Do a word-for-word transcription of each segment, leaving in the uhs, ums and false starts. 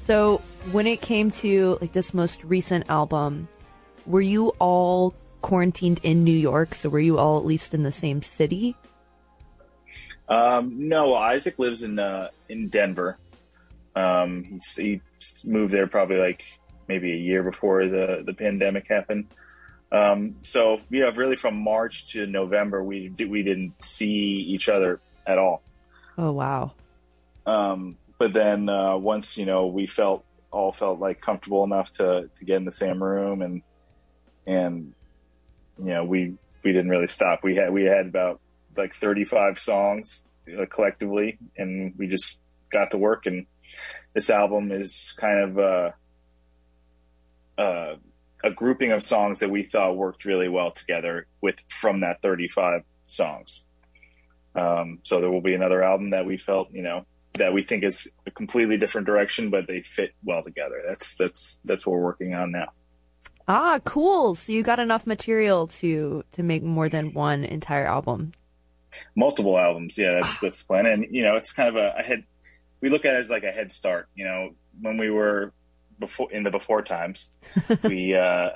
So when it came to like this most recent album, were you all quarantined in New York? So were you all at least in the same city? Um, no, Isaac lives in uh, in Denver. Um, he's, he moved there probably like maybe a year before the, the pandemic happened. Um, so yeah, really from March to November, we we didn't see each other at all. Oh, wow. Um, but then uh, once, you know, we felt all felt like comfortable enough to, to get in the same room, and and you know, we we didn't really stop. We had we had about like thirty-five songs uh, collectively, and we just got to work. And this album is kind of uh, uh, a grouping of songs that we thought worked really well together with from that thirty-five songs. Um, so there will be another album that we felt, you know, that we think is a completely different direction, but they fit well together. That's that's that's what we're working on now. Ah, cool. So you got enough material to to make more than one entire album. Multiple albums, yeah, that's that's the plan. And you know, it's kind of a, a head. We look at it as like a head start. You know, when we were before in the before times, we uh,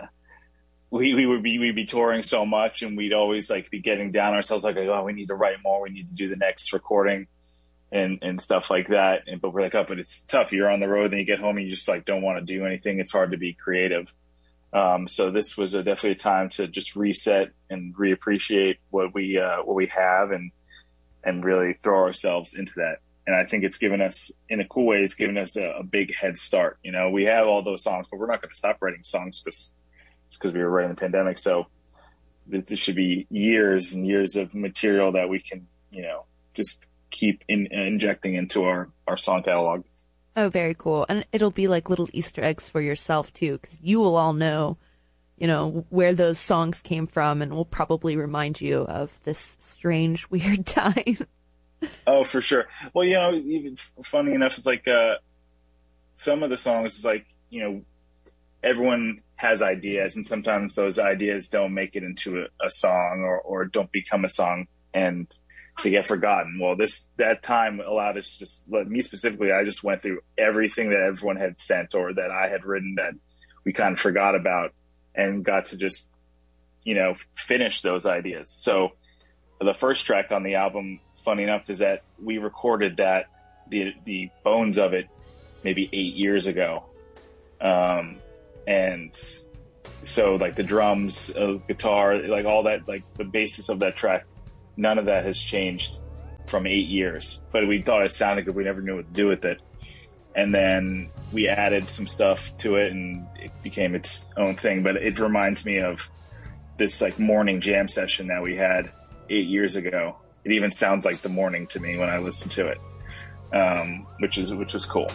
we we would be we'd be touring so much, and we'd always like be getting down ourselves, like, oh, we need to write more, we need to do the next recording, and and stuff like that. And but we're like, oh, but it's tough. You're on the road, and you get home, and you just like don't want to do anything. It's hard to be creative. Um, so this was a, definitely a time to just reset and reappreciate what we uh, what we have, and and really throw ourselves into that. And I think it's given us, in a cool way, it's given us a, a big head start. You know, we have all those songs, but we're not going to stop writing songs because because we were writing the pandemic. So this should be years and years of material that we can, you know, just keep in, injecting into our, our song catalog. Oh, very cool. And it'll be like little Easter eggs for yourself, too, because you will all know, you know, where those songs came from, and will probably remind you of this strange, weird time. Oh, for sure. Well, you know, even funny enough, it's like uh, some of the songs is like, you know, everyone has ideas, and sometimes those ideas don't make it into a, a song, or, or don't become a song, and they get forgotten. Well, this that time allowed us to just, let me specifically, I just went through everything that everyone had sent or that I had written that we kind of forgot about, and got to just, you know, finish those ideas. So the first track on the album, funny enough, is that we recorded that, the the bones of it, maybe eight years ago. Um, and so like the drums, uh, guitar, like all that, like the basis of that track, none of that has changed from eight years, but we thought it sounded good. We never knew what to do with it. And then we added some stuff to it, and it became its own thing. But it reminds me of this like morning jam session that we had eight years ago. It even sounds like the morning to me when I listen to it, um, which is, which is cool.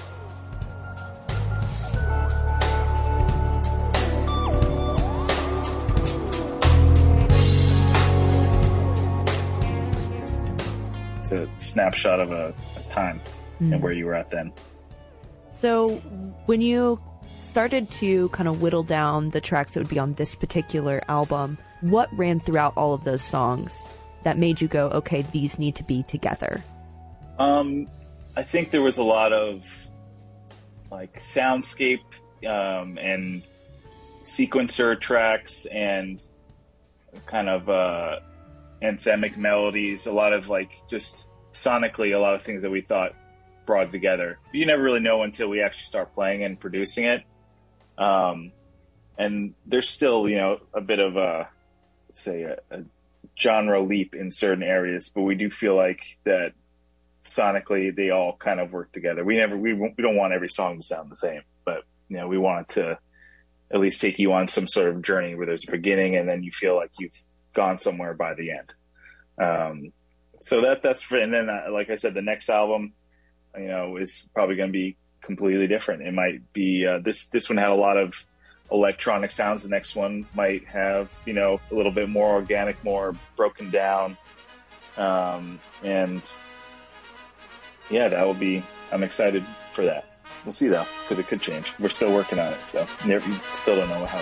It's a snapshot of a, a time mm. and where you were at then. So when you started to kind of whittle down the tracks that would be on this particular album, what ran throughout all of those songs that made you go, okay, these need to be together? Um, I think there was a lot of like soundscape um, and sequencer tracks and kind of uh, anthemic melodies, a lot of like just sonically a lot of things that we thought brought together. You never really know until we actually start playing and producing it. Um, and there's still, you know, a bit of a, let's say a, a genre leap in certain areas, but we do feel like that sonically they all kind of work together. We never, we, we don't want every song to sound the same, but you know, we want it to at least take you on some sort of journey where there's a beginning and then you feel like you've gone somewhere by the end. Um, so that, that's for, and then, uh, like I said, the next album, you know, is probably going to be completely different. It might be, uh, this, this one had a lot of electronic sounds. The next one might have, you know, a little bit more organic, more broken down. Um, and yeah, that will be, I'm excited for that. We'll see though, because it could change. We're still working on it. So never, still don't know how